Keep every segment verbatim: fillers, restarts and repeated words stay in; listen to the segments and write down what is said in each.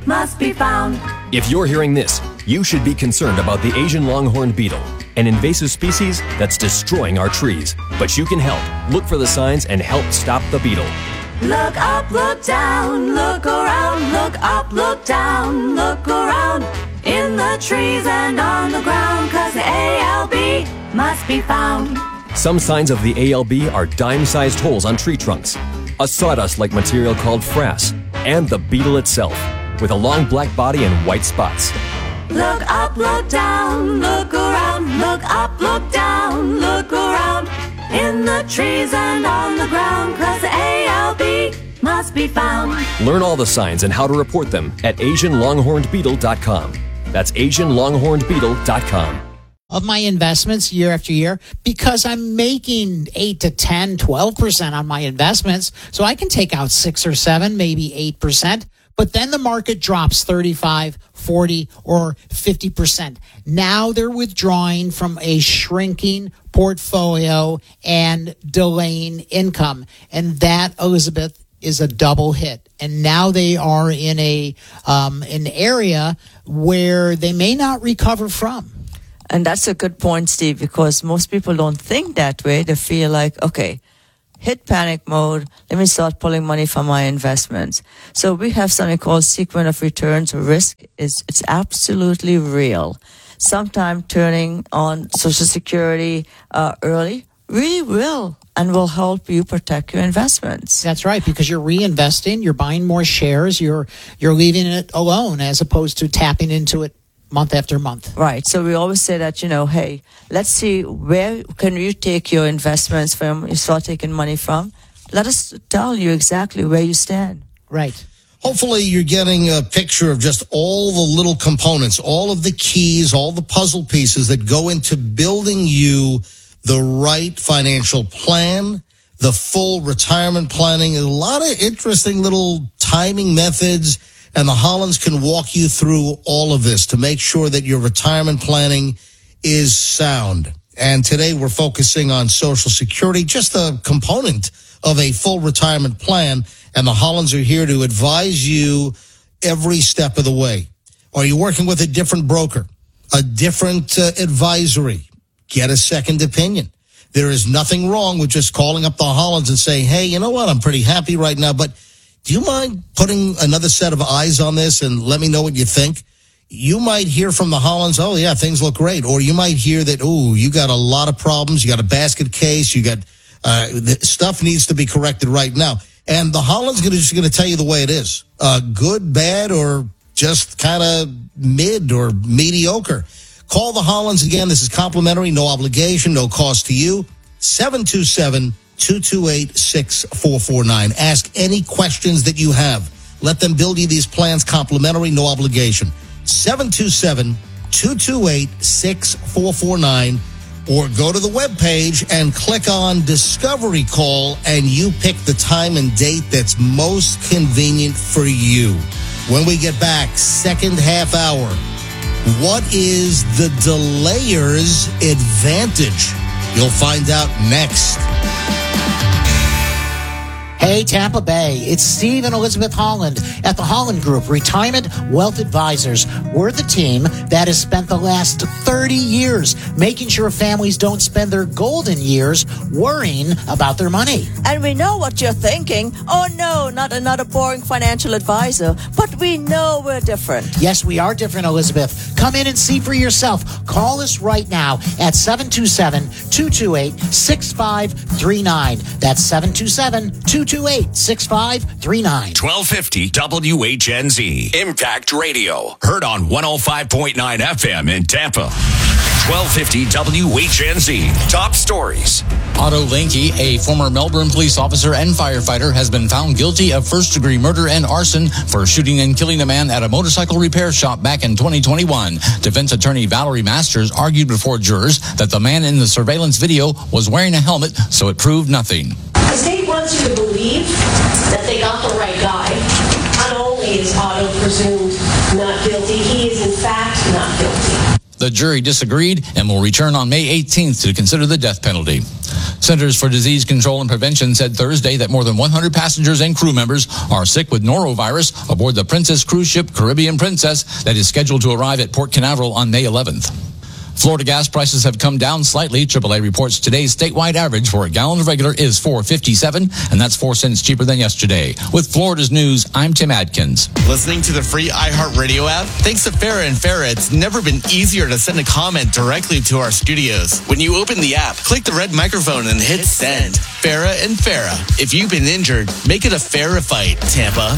must be found. If you're hearing this, you should be concerned about the Asian longhorned beetle, an invasive species that's destroying our trees. But you can help. Look for the signs and help stop the beetle. Look up, look down, look around, look up, look down, look around, in the trees and on the ground, 'cause the A L B must be found. Some signs of the A L B are dime-sized holes on tree trunks, a sawdust-like material called frass, and the beetle itself, with a long black body and white spots. Look up, look down, look around, look up, look down, look around, in the trees and on the ground, 'cause the A L B must be found. Learn all the signs and how to report them at Asian longhorned beetle dot com. That's Asian longhorned beetle dot com. Of my investments year after year, because I'm making eight to ten, twelve percent on my investments, so I can take out six or seven, maybe eight percent. But then the market drops thirty-five, forty, or fifty percent. Now they're withdrawing from a shrinking portfolio and delaying income. And that, Elizabeth, is a double hit. And now they are in a um, an area where they may not recover from. And that's a good point, Steve, because most people don't think that way. They feel like, okay, hit panic mode, let me start pulling money from my investments. So we have something called sequence of returns. Risk is, it's absolutely real. Sometime turning on Social Security uh, early really will and will help you protect your investments. That's right, because you're reinvesting, you're buying more shares, you're you're leaving it alone as opposed to tapping into it month after month. Right. So we always say that, you know, hey, let's see, where can you take your investments from, you start taking money from? Let us tell you exactly where you stand. Right. Hopefully you're getting a picture of just all the little components, all of the keys, all the puzzle pieces that go into building you the right financial plan, the full retirement planning, a lot of interesting little timing methods. And the Hollands can walk you through all of this to make sure that your retirement planning is sound. And today we're focusing on Social Security, just a component of a full retirement plan. And the Hollands are here to advise you every step of the way. Are you working with a different broker, a different uh, advisory? Get a second opinion. There is nothing wrong with just calling up the Hollands and saying, hey, you know what? I'm pretty happy right now, but do you mind putting another set of eyes on this and let me know what you think? You might hear from the Hollands, oh, yeah, things look great. Or you might hear that, oh, you got a lot of problems. You got a basket case. You got uh, the stuff needs to be corrected right now. And the Hollands are just going to tell you the way it is. Uh, good, bad, or just kind of mid or mediocre. Call the Hollands again. This is complimentary, no obligation, no cost to you. seven two seven, two two eight, six four four nine. Ask any questions that you have. Let them build you these plans complimentary, no obligation. seven two seven, two two eight, six four four nine. Or go to the webpage and click on Discovery Call, and you pick the time and date that's most convenient for you. When we get back, second half hour, what is the delayer's advantage? You'll find out next. Hey, Tampa Bay, it's Steve and Elizabeth Holland at the Holland Group, Retirement Wealth Advisors. We're the team that has spent the last thirty years making sure families don't spend their golden years worrying about their money. And we know what you're thinking. Oh, no, not another boring financial advisor. But we know we're different. Yes, we are different, Elizabeth. Come in and see for yourself. Call us right now at seven two seven, two two eight, six five three nine. That's seven two seven, two two eight, six five three nine. twelve fifty W H N Z. Impact Radio. Heard on one oh five point nine F M in Tampa. twelve fifty W H N Z. Top stories. Otto Linke, a former Melbourne police officer and firefighter, has been found guilty of first-degree murder and arson for shooting and killing a man at a motorcycle repair shop back in twenty twenty-one. Defense attorney Valerie Masters argued before jurors that the man in the surveillance video was wearing a helmet, so it proved nothing. The state wants you to believe that they got the right guy. Not only is Otto presumed not guilty, he is in fact not guilty. The jury disagreed and will return on May eighteenth to consider the death penalty. Centers for Disease Control and Prevention said Thursday that more than one hundred passengers and crew members are sick with norovirus aboard the Princess cruise ship Caribbean Princess that is scheduled to arrive at Port Canaveral on May eleventh. Florida gas prices have come down slightly. triple A reports today's statewide average for a gallon of regular is four dollars and fifty-seven cents, and that's four cents cheaper than yesterday. With Florida's news, I'm Tim Adkins. Listening to the free iHeartRadio app? Thanks to Farah and Farah, it's never been easier to send a comment directly to our studios. When you open the app, click the red microphone and hit send. Farah and Farah. If you've been injured, make it a Farah fight, Tampa.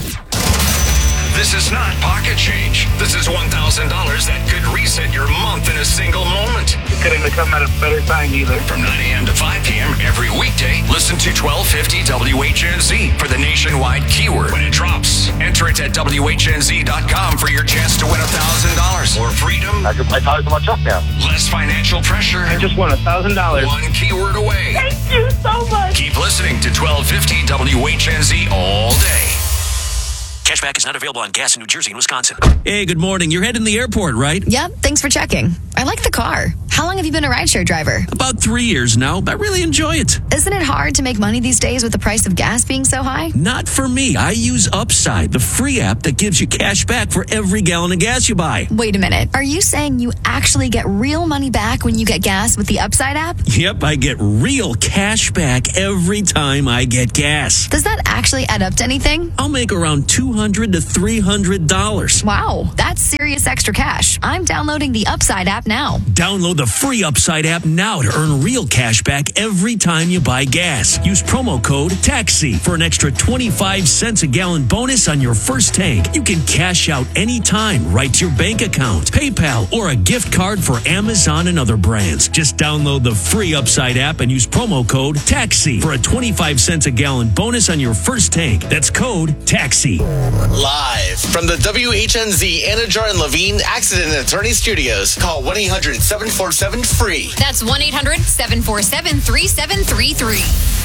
This is not pocket change. This is one thousand dollars that could reset your month in a single moment. You couldn't have come at a better time either. From nine a.m. to five p.m. every weekday, listen to twelve fifty W H N Z for the nationwide keyword when it drops. Enter it at W H N Z dot com for your chance to win one thousand dollars. More freedom. I could play college to my truck now. Less financial pressure. I just won one thousand dollars. One keyword away. Thank you so much. Keep listening to twelve fifty W H N Z all day. Cashback is not available on gas in New Jersey and Wisconsin. Hey, good morning. You're heading to the airport, right? Yep, thanks for checking. I like the car. How long have you been a rideshare driver? About three years now. I really enjoy it. Isn't it hard to make money these days with the price of gas being so high? Not for me. I use Upside, the free app that gives you cash back for every gallon of gas you buy. Wait a minute. Are you saying you actually get real money back when you get gas with the Upside app? Yep, I get real cash back every time I get gas. Does that actually add up to anything? I'll make around two hundred to three hundred dollars. Wow, that's serious extra cash. I'm downloading the Upside app now. Download the free Upside app now to earn real cash back every time you buy gas. Use promo code TAXI for an extra twenty-five cents a gallon bonus on your first tank. You can cash out anytime right to your bank account, PayPal, or a gift card for Amazon and other brands. Just download the free Upside app and use promo code TAXI for a twenty-five cents a gallon bonus on your first tank. That's code TAXI. Live from the W H N Z Anna Jar and Levine Accident Attorney Studios. Call one eight hundred seven four seven free. That's one eight hundred seven four seven three seven three three.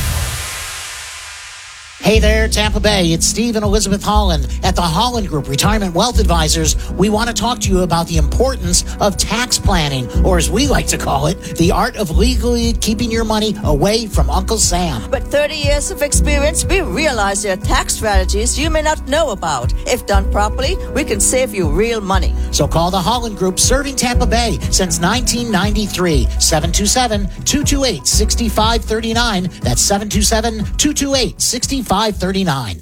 Hey there, Tampa Bay. It's Steve and Elizabeth Holland at the Holland Group Retirement Wealth Advisors. We want to talk to you about the importance of tax planning, or as we like to call it, the art of legally keeping your money away from Uncle Sam. But thirty years of experience, we realize there are tax strategies you may not know about. If done properly, we can save you real money. So call the Holland Group, serving Tampa Bay since nineteen ninety-three. seven two seven, two two eight, six five three nine. That's seven two seven, two two eight, six five three nine.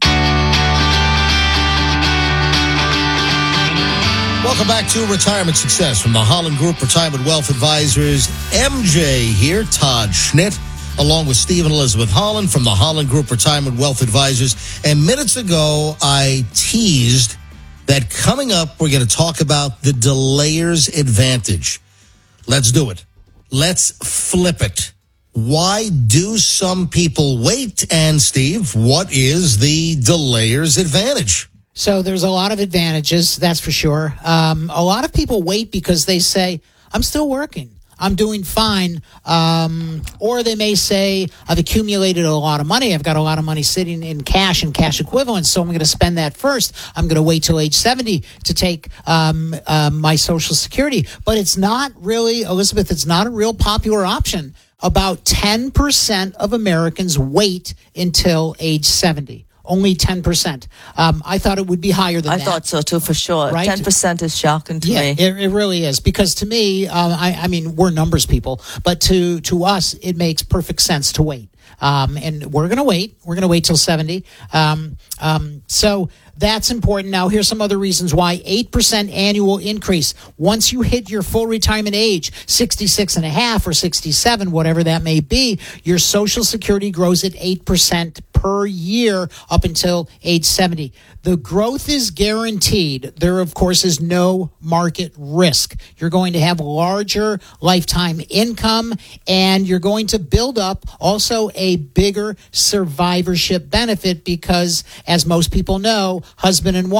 Welcome back to Retirement Success from the Holland Group Retirement Wealth Advisors. M J here, Todd Schnitt, along with Steve and Elizabeth Holland from the Holland Group Retirement Wealth Advisors. And minutes ago, I teased that coming up, we're going to talk about the delayer's advantage. Let's do it. Let's flip it. Why do some people wait? And Steve, what is the delayer's advantage? So there's a lot of advantages, that's for sure. Um, a lot of people wait because they say, I'm still working. I'm doing fine. Um, or they may say, I've accumulated a lot of money. I've got a lot of money sitting in cash and cash equivalents, so I'm going to spend that first. I'm going to wait till age seventy to take um, uh, my Social Security. But it's not really, Elizabeth, it's not a real popular option. About ten percent of Americans wait until age seventy. Only ten percent. Um, I thought it would be higher than I that. I thought so too, for sure. Right? ten percent is shocking to yeah, me. It, it really is. Because to me, uh, I, I mean, we're numbers people, but to, to us, it makes perfect sense to wait. Um, and we're going to wait. We're going to wait till seventy. Um, um, so that's important. Now, here's some other reasons why. eight percent annual increase. Once you hit your full retirement age, sixty-six and a half or sixty-seven, whatever that may be, your Social Security grows at eight percent per year up until age seventy. The growth is guaranteed. There, of course, is no market risk. You're going to have larger lifetime income, and you're going to build up also a bigger survivorship benefit because, as most people know, husband and wife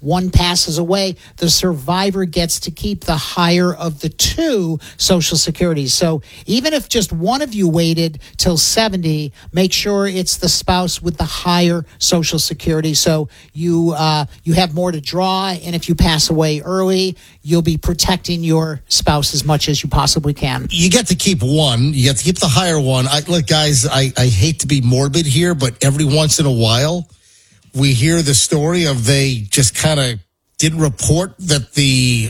one passes away, the survivor gets to keep the higher of the two Social Securities. So even if just one of you waited till seventy, make sure it's the spouse with the higher Social Security. So you uh, you have more to draw, and if you pass away early, you'll be protecting your spouse as much as you possibly can. You get to keep one. You get to keep the higher one. I, look, guys, I, I hate to be morbid here, but every once in a while, we hear the story of they just kind of didn't report that the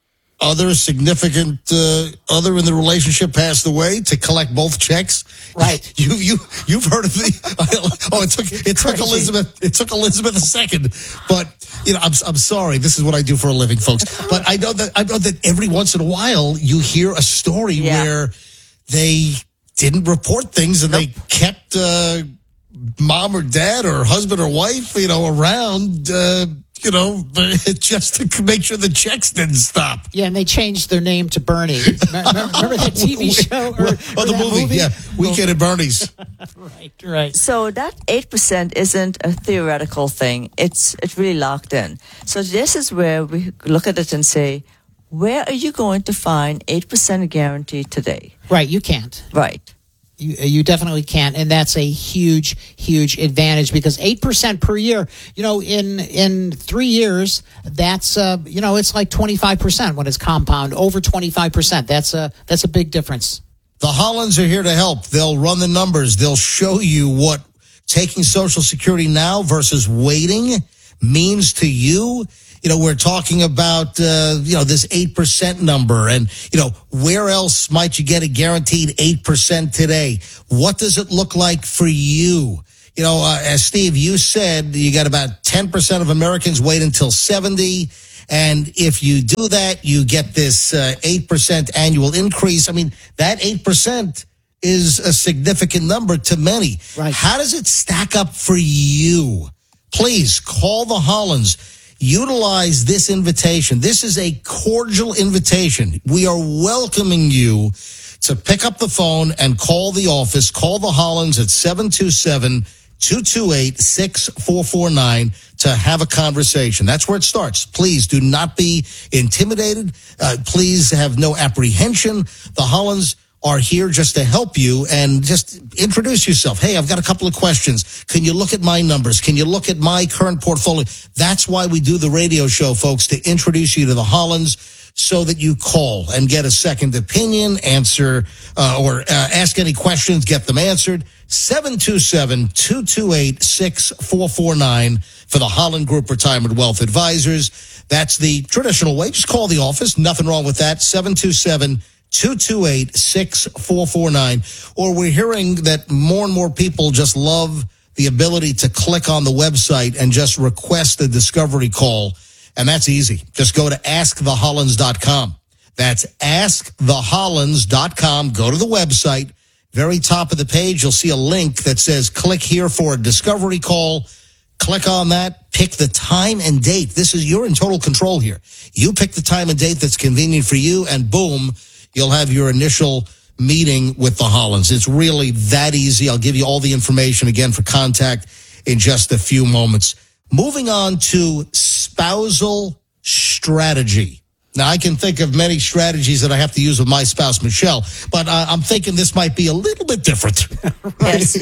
other significant uh, other in the relationship passed away to collect both checks. Right. You you you've heard of the oh it took it took Elizabeth it took Elizabeth a second, but you know I'm I'm sorry, this is what I do for a living, folks. But I know that I know that every once in a while you hear a story Yeah. where they didn't report things and they kept uh, mom or dad or husband or wife, you know, around. Uh, You know, just to make sure the checks didn't stop. Yeah, and they changed their name to Bernie. Remember, remember that T V show? Or, oh, or the that movie, movie? yeah. Weekend at Bernie's. Right, right. So that eight percent isn't a theoretical thing. It's it's really locked in. So this is where we look at it and say, where are you going to find eight percent guarantee today? Right, you can't. Right. You, you definitely can't, and that's a huge, huge advantage because eight percent per year, you know, in in three years, that's, uh, you know, it's like twenty-five percent when it's compound, over twenty-five percent. That's a, that's a big difference. The Hollands are here to help. They'll run the numbers. They'll show you what taking Social Security now versus waiting means to you. You know, we're talking about, uh, you know, this eight percent number and, you know, where else might you get a guaranteed eight percent today? What does it look like for you? You know, uh, as Steve, you said, you got about ten percent of Americans wait until seventy. And if you do that, you get this uh, eight percent annual increase. I mean, that eight percent is a significant number to many. Right. How does it stack up for you? Please call the Hollands. Utilize this invitation. This is a cordial invitation. We are welcoming you to pick up the phone and call the office. Call the Hollands at seven two seven, two two eight, six four four nine to have a conversation. That's where it starts. Please do not be intimidated. Uh, please have no apprehension. The Hollands are here just to help you and just introduce yourself. Hey, I've got a couple of questions. Can you look at my numbers? Can you look at my current portfolio? That's why we do the radio show, folks, to introduce you to the Hollands so that you call and get a second opinion, answer, uh, or uh, ask any questions, get them answered. seven two seven, two two eight, six four four nine for the Holland Group Retirement Wealth Advisors. That's the traditional way. Just call the office. Nothing wrong with that. seven two seven, two two eight, six four four nine. Or we're hearing that more and more people just love the ability to click on the website and just request a discovery call. And that's easy. Just go to ask the hollands dot com. That's ask the hollands dot com. Go to the website. Very top of the page, you'll see a link that says click here for a discovery call. Click on that. Pick the time and date. This is, you're in total control here. You pick the time and date that's convenient for you, and boom, you'll have your initial meeting with the Hollands. It's really that easy. I'll give you all the information again for contact in just a few moments. Moving on to spousal strategy. Now, I can think of many strategies that I have to use with my spouse, Michelle, but uh, I'm thinking this might be a little bit different. Yes.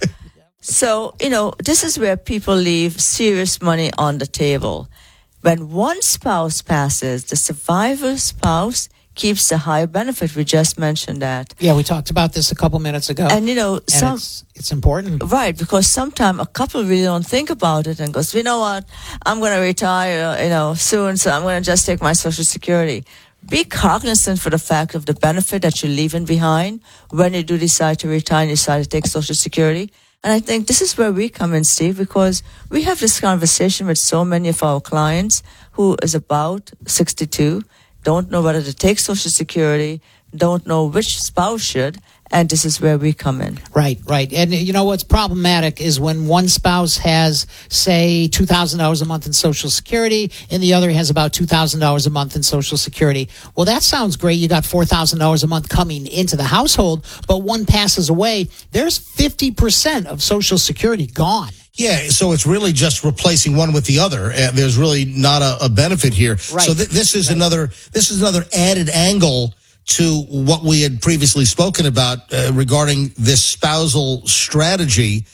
So, you know, this is where people leave serious money on the table. When one spouse passes, the survivor spouse keeps the higher benefit. We just mentioned that. Yeah, we talked about this a couple minutes ago. And, you know, and some, it's, it's important. Right, because sometimes a couple really don't think about it and goes, you know what, I'm going to retire, you know, soon, so I'm going to just take my Social Security. Be cognizant for the fact of the benefit that you're leaving behind when you do decide to retire and decide to take Social Security. And I think this is where we come in, Steve, because we have this conversation with so many of our clients who is about sixty-two, don't know whether to take Social Security, don't know which spouse should, and this is where we come in. Right, right. And you know what's problematic is when one spouse has, say, two thousand dollars a month in Social Security and the other has about two thousand dollars a month in Social Security. Well, that sounds great. You got four thousand dollars a month coming into the household, but one passes away. There's fifty percent of Social Security gone. Yeah, so it's really just replacing one with the other. Uh, there's really not a, a benefit here. Right. So th- this is Right. another this is another added angle to what we had previously spoken about uh, regarding this spousal strategy.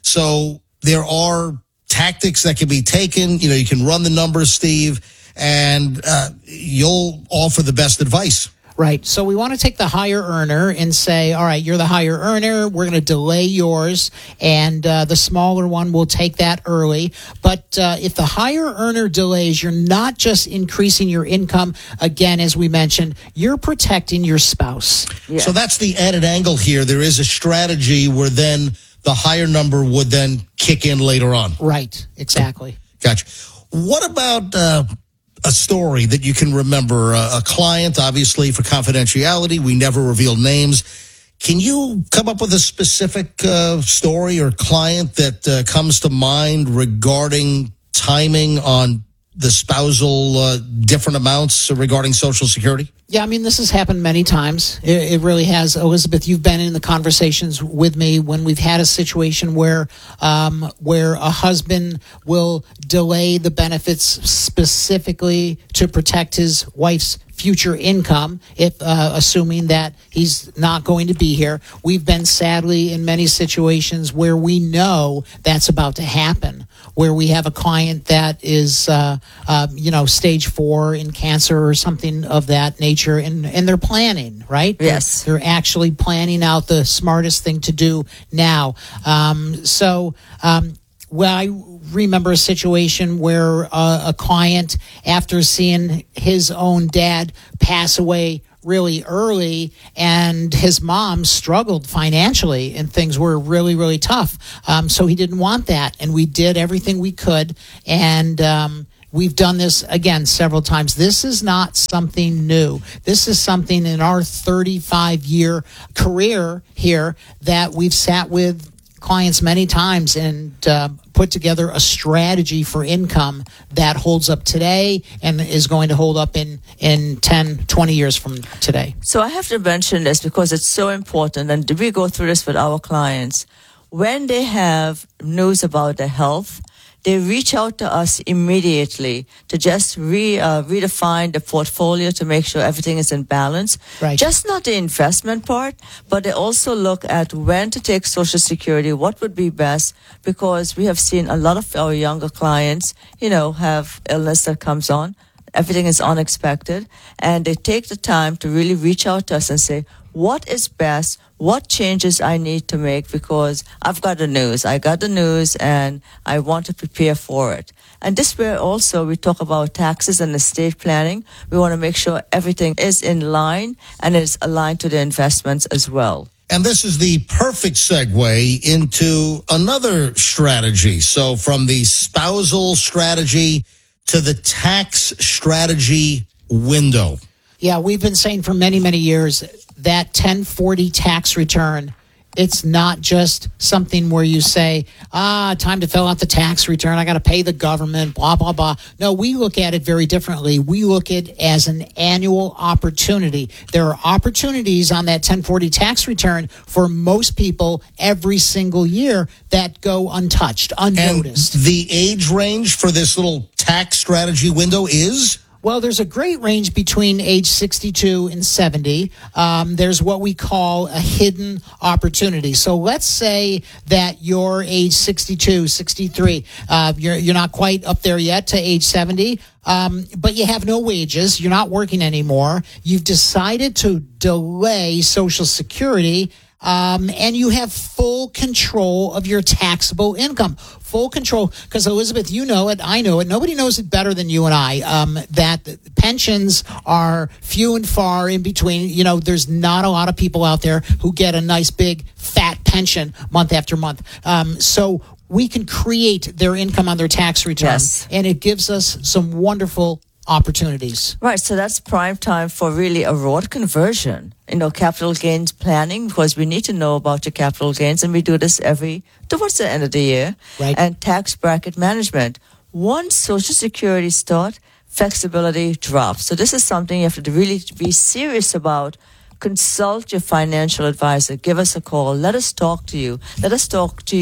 So there are tactics that can be taken. You know, you can run the numbers, Steve, and uh, you'll offer the best advice. Right. So we want to take the higher earner and say, all right, you're the higher earner. We're going to delay yours. And uh, the smaller one will take that early. But uh, if the higher earner delays, you're not just increasing your income. Again, as we mentioned, you're protecting your spouse. Yeah. So that's the added angle here. There is a strategy where then the higher number would then kick in later on. Right. Exactly. Gotcha. What about uh, a story that you can remember? Uh, a client, obviously, for confidentiality, we never reveal names. Can you come up with a specific uh, story or client that uh, comes to mind regarding timing on the spousal uh, different amounts regarding Social Security? Yeah, I mean, this has happened many times. It, it really has. Elizabeth, you've been in the conversations with me when we've had a situation where um, where a husband will delay the benefits specifically to protect his wife's future income, if uh, assuming that he's not going to be here. We've been sadly in many situations where we know that's about to happen, where we have a client that is, uh, uh, you know, stage four in cancer or something of that nature, and, and they're planning, right? Yes. They're, they're actually planning out the smartest thing to do now. Um, so, um, well, I remember a situation where uh, a client, after seeing his own dad pass away really early, and his mom struggled financially and things were really, really tough. Um, so he didn't want that. And we did everything we could. And um, we've done this, again, several times. This is not something new. This is something in our thirty-five year career here that we've sat with clients many times and uh, put together a strategy for income that holds up today and is going to hold up in, in ten, twenty years from today. So I have to mention this because it's so important, and we go through this with our clients. When they have news about their health, they reach out to us immediately to just re, uh, redefine the portfolio to make sure everything is in balance. Right. Just not the investment part, but they also look at when to take Social Security, what would be best, because we have seen a lot of our younger clients, you know, have illness that comes on. Everything is unexpected, and they take the time to really reach out to us and say, what is best? What changes I need to make, because I've got the news. I got the news and I want to prepare for it. And this where also we talk about taxes and estate planning. We want to make sure everything is in line and is aligned to the investments as well. And this is the perfect segue into another strategy. So from the spousal strategy to the tax strategy window. Yeah, we've been saying for many, many years that ten forty tax return, it's not just something where you say, ah, time to fill out the tax return. I got to pay the government, blah, blah, blah. No, we look at it very differently. We look at it as an annual opportunity. There are opportunities on that ten forty tax return for most people every single year that go untouched, unnoticed. And the age range for this little tax strategy window is? Well, there's a great range between age sixty-two and seventy. Um, there's what we call a hidden opportunity. So let's say that you're age sixty-two, sixty-three. Uh, you're, you're not quite up there yet to age seventy, um, but you have no wages. You're not working anymore. You've decided to delay Social Security. Um, and you have full control of your taxable income. Full control, because Elizabeth, you know it, I know it, nobody knows it better than you and I, um, that pensions are few and far in between. You know, there's not a lot of people out there who get a nice big fat pension month after month. Um, so we can create their income on their tax return, yes. And it gives us some wonderful opportunities. Right, so that's prime time for really a Roth conversion, you know, capital gains planning, because we need to know about your capital gains, and we do this every, towards the end of the year. Right. And tax bracket management. Once Social Security starts, flexibility drops. So this is something you have to really be serious about. Consult your financial advisor. Give us a call. Let us talk to you. Let us talk to you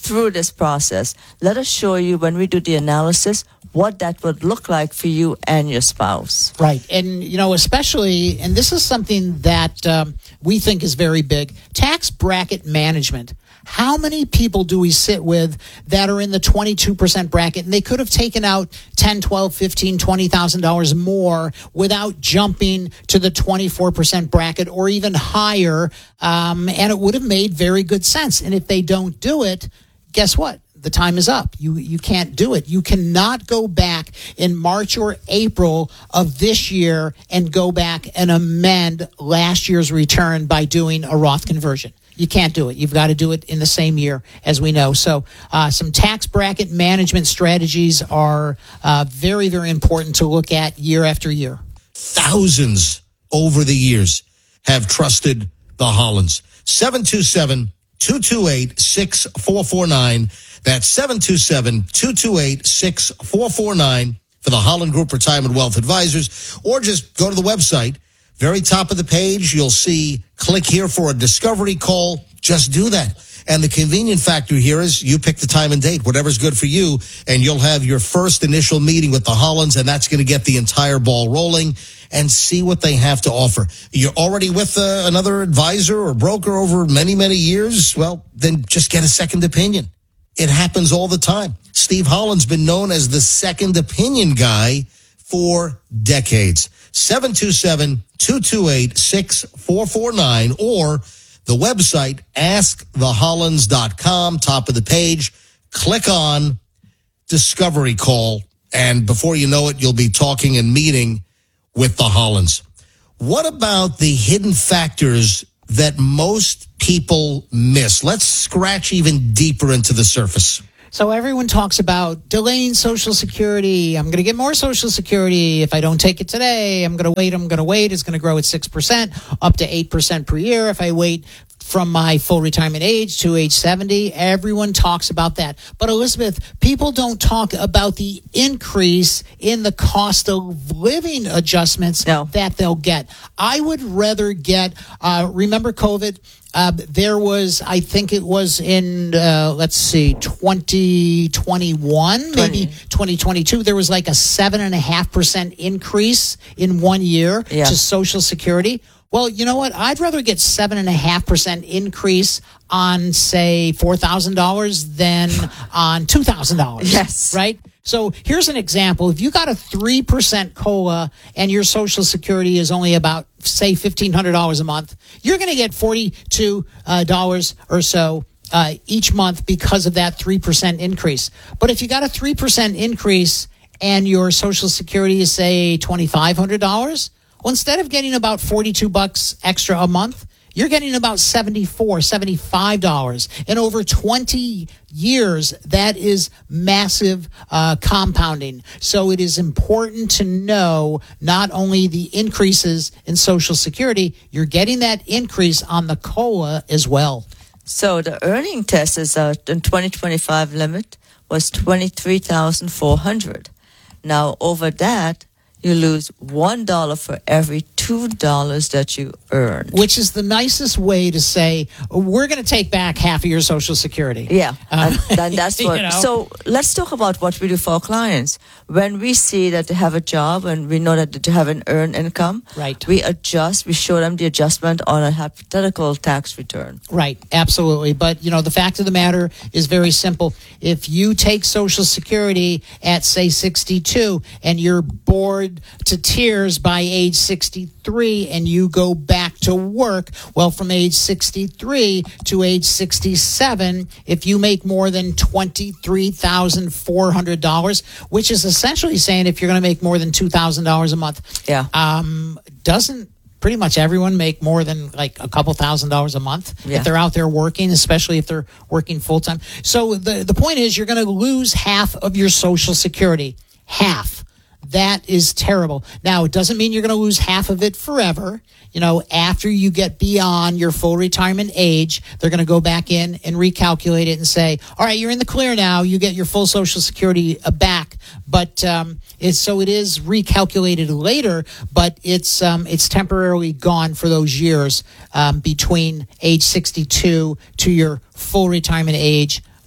through this process. Let us show you when we do the analysis what that would look like for you and your spouse. Right. And, you know, especially, and this is something that um, we think is very big, tax bracket management. How many people do we sit with that are in the twenty-two percent bracket and they could have taken out ten, twelve, fifteen, twenty thousand dollars more without jumping to the twenty-four percent bracket or even higher, um, and it would have made very good sense. And if they don't do it, guess what? The time is up. You you can't do it. You cannot go back in March or April of this year and go back and amend last year's return by doing a Roth conversion. You can't do it. You've got to do it in the same year, as we know. So uh, some tax bracket management strategies are uh, very, very important to look at year after year. Thousands over the years have trusted the Hollands. seven two seven, two two eight, six four four nine. That's seven two seven, two two eight, six four four nine for the Holland Group Retirement Wealth Advisors. Or just go to the website. Very top of the page, you'll see click here for a discovery call. Just do that. And the convenient factor here is you pick the time and date, whatever's good for you, and you'll have your first initial meeting with the Hollands, and that's going to get the entire ball rolling and see what they have to offer. You're already with uh, another advisor or broker over many, many years? Well, then just get a second opinion. It happens all the time. Steve Holland's been known as the second opinion guy for decades. seven two seven, two two eight, six four four nine or the website ask the hollands dot com, top of the page. Click on Discovery Call, and before you know it, you'll be talking and meeting with the Hollands. What about the hidden factors that most people miss? Let's scratch even deeper into the surface. So everyone talks about delaying Social Security. I'm going to get more Social Security. If I don't take it today, I'm going to wait. I'm going to wait. It's going to grow at six percent, up to eight percent per year. If I wait from my full retirement age to age seventy, everyone talks about that. But Elizabeth, people don't talk about the increase in the cost of living adjustments no. that they'll get. I would rather get, uh, remember COVID? Uh, there was, I think it was in, uh, let's see, twenty twenty-one, maybe twenty twenty-two. There was like a seven and a half percent increase in one year yeah. to Social Security. Well, you know what? I'd rather get seven and a half percent increase on, say, four thousand dollars than on two thousand dollars. Yes. Right? So here's an example. If you got a three percent COLA and your Social Security is only about, say, fifteen hundred dollars a month, you're going to get forty-two dollars or so uh, each month because of that three percent increase. But if you got a three percent increase and your Social Security is, say, twenty-five hundred dollars, well, instead of getting about forty-two bucks extra a month, you're getting about seventy-four, seventy-five dollars. And over twenty years, that is massive uh, compounding. So it is important to know not only the increases in Social Security, you're getting that increase on the COLA as well. So the earning test is uh, the twenty twenty-five limit was twenty-three thousand four hundred dollars. Now, over that, you lose one dollar for every two dollars that you earn. Which is the nicest way to say, we're going to take back half of your Social Security. Yeah, um, and, and that's what. You know? So let's talk about what we do for our clients. When we see that they have a job and we know that they have an earned income, right. we adjust, we show them the adjustment on a hypothetical tax return. Right, absolutely. But, you know, the fact of the matter is very simple. If you take Social Security at, say, sixty-two and you're bored to tears by age sixty-three and you go back to work, well, from age sixty-three to age sixty-seven, if you make more than twenty-three thousand four hundred dollars, which is essentially saying if you're going to make more than two thousand dollars a month, yeah, um, doesn't pretty much everyone make more than like a couple thousand dollars a month yeah. if they're out there working, especially if they're working full time. So the, the point is you're going to lose half of your Social Security. Half. That is terrible. Now, it doesn't mean you're going to lose half of it forever. You know, after you get beyond your full retirement age, they're going to go back in and recalculate it and say, all right, you're in the clear now. You get your full Social Security back. But um, it's, so it is recalculated later, but it's um, it's temporarily gone for those years um, between age sixty-two to your full retirement age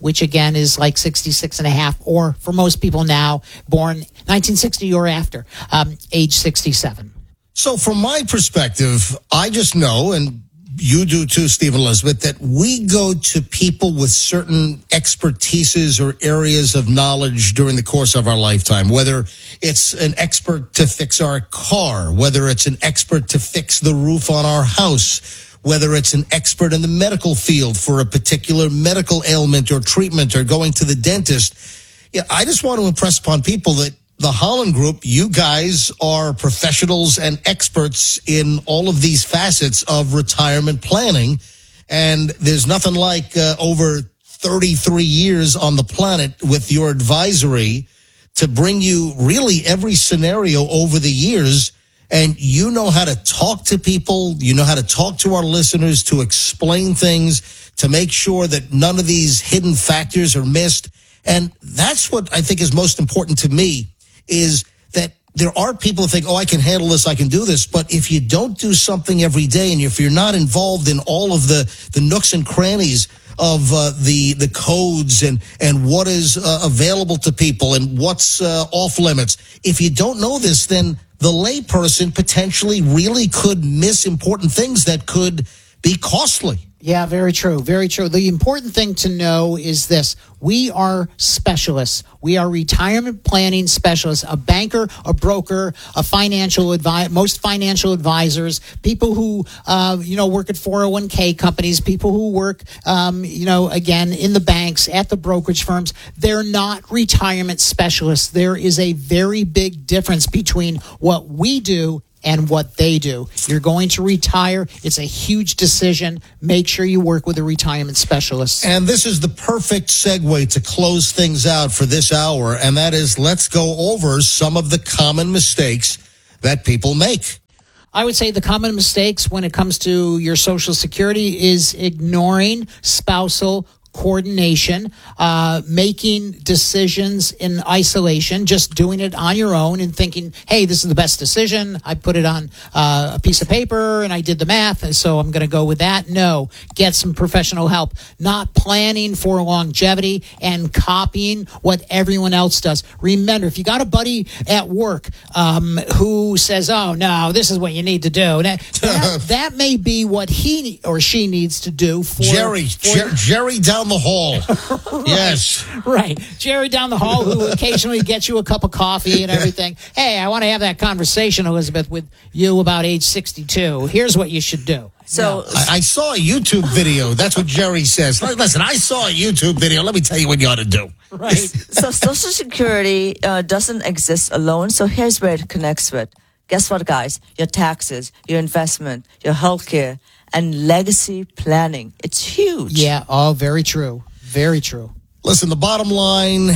which again is like sixty-six and a half, or for most people now, born nineteen sixty or after, um, age sixty-seven. So from my perspective, I just know, and you do too, Steve and Elizabeth, that we go to people with certain expertises or areas of knowledge during the course of our lifetime, whether it's an expert to fix our car, whether it's an expert to fix the roof on our house, whether it's an expert in the medical field for a particular medical ailment or treatment, or going to the dentist. Yeah, I just want to impress upon people that the Holland Group, you guys are professionals and experts in all of these facets of retirement planning. And there's nothing like uh, over thirty-three years on the planet with your advisory to bring you really every scenario over the years. And you know how to talk to people. You know how to talk to our listeners, to explain things, to make sure that none of these hidden factors are missed. And that's what I think is most important to me, is that there are people who think, oh, I can handle this, I can do this. But if you don't do something every day, and if you're not involved in all of the, the nooks and crannies of uh, the the codes and, and what is uh, available to people and what's uh, off limits, if you don't know this, then the layperson potentially really could miss important things that could be costly. Yeah, very true. Very true. The important thing to know is this. We are specialists. We are retirement planning specialists, a banker, a broker, a financial advisor, most financial advisors, people who, uh, you know, work at four oh one k companies, people who work, um, you know, again, in the banks, at the brokerage firms. They're not retirement specialists. There is a very big difference between what we do and what they do. You're going to retire. It's a huge decision. Make sure you work with a retirement specialist. And this is the perfect segue to close things out for this hour, and that is, let's go over some of the common mistakes that people make. I would say the common mistakes when it comes to your Social Security is ignoring spousal coordination, uh, making decisions in isolation, just doing it on your own and thinking, hey, this is the best decision. I put it on uh, a piece of paper and I did the math, and so I'm going to go with that. No, get some professional help. Not planning for longevity and copying what everyone else does. Remember, if you got a buddy at work um, who says, oh, no, this is what you need to do, that, that, that may be what he or she needs to do for Jerry, for, Jer- Jerry down the hall. right, yes. Right. Jerry down the hall who occasionally gets you a cup of coffee and everything. Hey, I want to have that conversation, Elizabeth, with you about age sixty-two. Here's what you should do. So no. I, I saw a YouTube video. That's what Jerry says. Listen, I saw a YouTube video. Let me tell you what you ought to do. Right. So Social Security uh, doesn't exist alone. So here's where it connects with. Guess what, guys? Your taxes, your investment, your healthcare, and legacy planning. It's huge. Yeah, oh, very true. Very true. Listen, the bottom line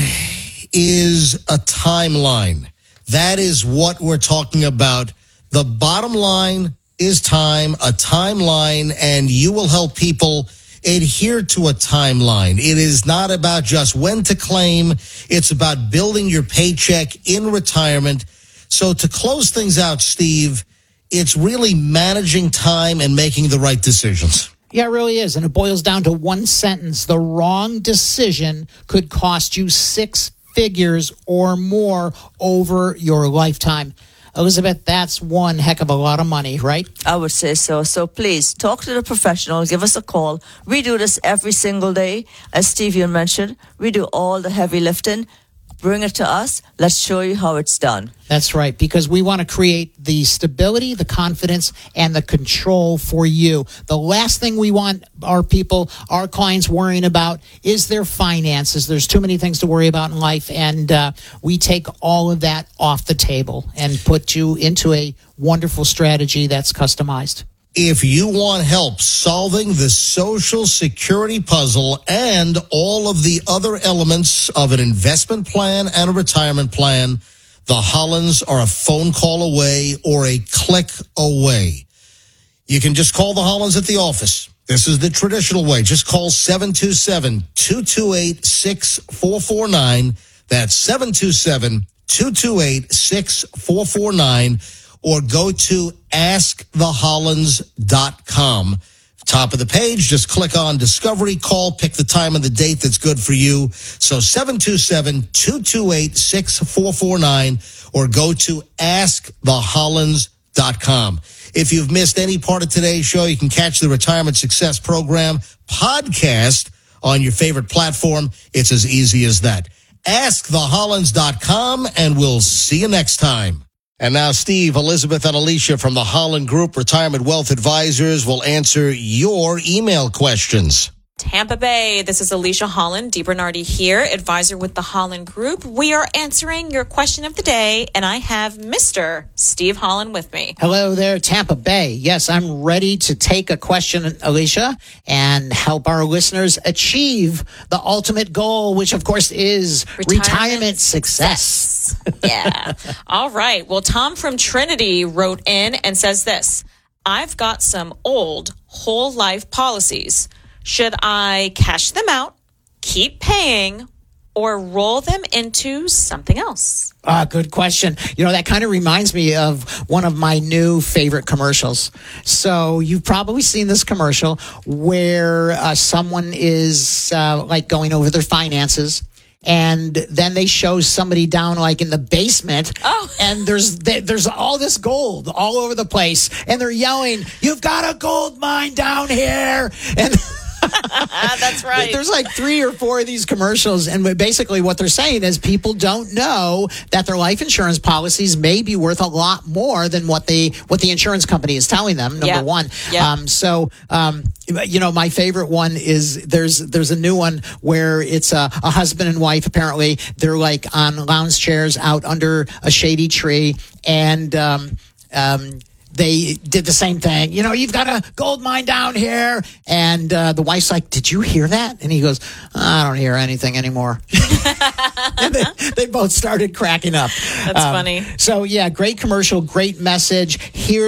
is a timeline. That is what we're talking about. The bottom line is time, a timeline, and you will help people adhere to a timeline. It is not about just when to claim. It's about building your paycheck in retirement. So to close things out, Steve, it's really managing time and making the right decisions. Yeah, it really is. And it boils down to one sentence. The wrong decision could cost you six figures or more over your lifetime. Elizabeth, that's one heck of a lot of money, right? I would say so. So please talk to the professional. Give us a call. We do this every single day. As Steve, you mentioned, we do all the heavy lifting. Bring it to us. Let's show you how it's done. That's right, because we want to create the stability, the confidence, and the control for you. The last thing we want our people, our clients worrying about is their finances. There's too many things to worry about in life, and uh, we take all of that off the table and put you into a wonderful strategy that's customized. If you want help solving the Social Security puzzle and all of the other elements of an investment plan and a retirement plan, the Hollands are a phone call away or a click away. You can just call the Hollands at the office. This is the traditional way. Just call seven two seven, two two eight, six four four nine. That's seven two seven, two two eight, six four four nine. Or go to ask the hollands dot com Top of the page, just click on Discovery Call, pick the time and the date that's good for you. So seven two seven, two two eight, six four four nine or go to ask the hollins dot com. If you've missed any part of today's show, you can catch the Retirement Success Program podcast on your favorite platform. It's as easy as that. ask the hollins dot com, and we'll see you next time. And now Steve, Elizabeth, and Alicia from the Holland Group Retirement Wealth Advisors will answer your email questions. Tampa Bay, this is Alicia Holland, DiBernardi here, advisor with the Holland Group. We are answering your question of the day, and I have Mister Steve Holland with me. Hello there, Tampa Bay. Yes, I'm ready to take a question, Alicia, and help our listeners achieve the ultimate goal, which, of course, is retirement, retirement success. Yeah. All right. Well, Tom from Trinity wrote in and says this. I've got some old whole life policies. Should I cash them out, keep paying, or roll them into something else? Ah, good question. You know, that kind of reminds me of one of my new favorite commercials. So you've probably seen this commercial where uh, someone is uh, like going over their finances. And then they show somebody down like in the basement, oh. and there's there's all this gold all over the place, and they're yelling, "You've got a gold mine down here!" And that's right. There's like three or four of these commercials, and basically what they're saying is people don't know that their life insurance policies may be worth a lot more than what the what the insurance company is telling them. Number yeah. one, yeah. um, so. Um, You know, my favorite one is there's there's a new one where it's a, a husband and wife. Apparently, they're like on lounge chairs out under a shady tree, and um, um, they did the same thing. You know, you've got a gold mine down here, and uh, the wife's like, "Did you hear that?" And he goes, "I don't hear anything anymore." And they, they both started cracking up. That's um, funny. So yeah, great commercial, great message. Here.